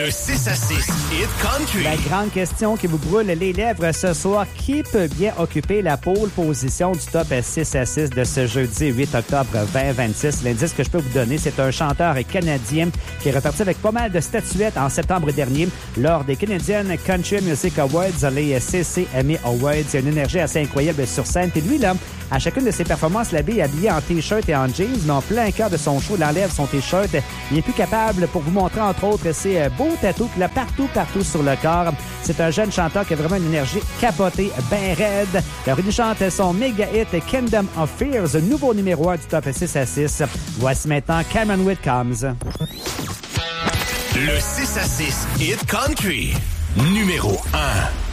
Le 6 à 6 Hit Country. La grande question qui vous brûle les lèvres ce soir, qui peut bien occuper la pole position du top 6 à 6 de ce jeudi 8 octobre 2026? L'indice que je peux vous donner, c'est un chanteur canadien qui est reparti avec pas mal de statuettes en septembre dernier lors des Canadian Country Music Awards, les CCMA Awards. Il y a une énergie assez incroyable sur scène. Et lui, là, à chacune de ses performances, l'habille est habillé en T-shirt et en jeans, mais en plein cœur de son show, il enlève son T-shirt. Il est plus capable pour vous montrer, entre autres, ses beaux tatous qu'il a partout sur le corps. C'est un jeune chanteur qui a vraiment une énergie capotée, ben raide. Alors, il nous chante son méga hit Kingdom of Fears, nouveau numéro 1 du top 6 à 6. Voici maintenant Cameron Whitcombs. Le 6 à 6 Hit Country, numéro 1.